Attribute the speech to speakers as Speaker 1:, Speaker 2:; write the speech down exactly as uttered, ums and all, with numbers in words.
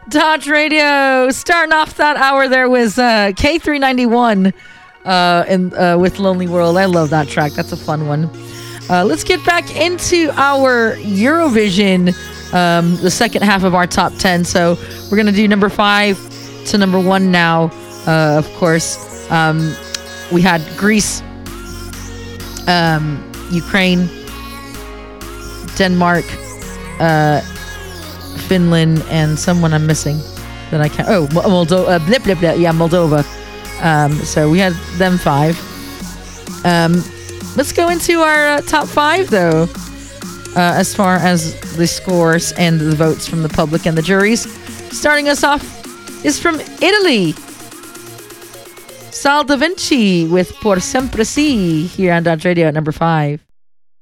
Speaker 1: Dodge Radio. Starting off that hour there was uh, K three ninety-one uh, in, uh, with Lonely World. I love that track. That's a fun one. Uh, let's get back into our Eurovision, um, the second half of our top ten. So we're going to do number five to number one now, uh, of course. Um, we had Greece, um, Ukraine, Denmark, uh, Finland, and someone I'm missing that I can't. Oh, Moldova. Uh, blip, blip, blip. Yeah, Moldova. Um, so we had them five. Um, let's go into our uh, top five, though, uh, as far as the scores and the votes from the public and the juries. Starting us off is from Italy. Sal Da Vinci with Por Sempre Si here on Dodge Radio at number five.